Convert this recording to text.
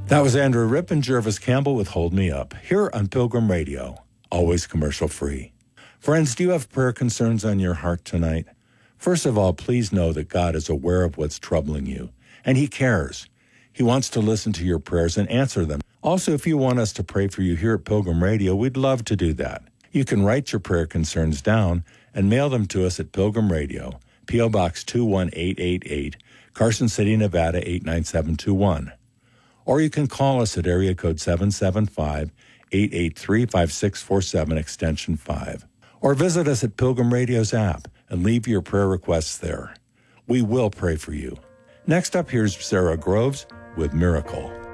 That was Andrew Ripp and Jervis Campbell with Hold Me Up, here on Pilgrim Radio, always commercial free. Friends, do you have prayer concerns on your heart tonight? First of all, please know that God is aware of what's troubling you, and He cares. He wants to listen to your prayers and answer them. Also, if you want us to pray for you here at Pilgrim Radio, we'd love to do that. You can write your prayer concerns down and mail them to us at Pilgrim Radio, P.O. Box 21888, Carson City, Nevada 89721. Or you can call us at area code 775-883-5647, extension 5. Or visit us at Pilgrim Radio's app and leave your prayer requests there. We will pray for you. Next up, here's Sarah Groves with Miracle.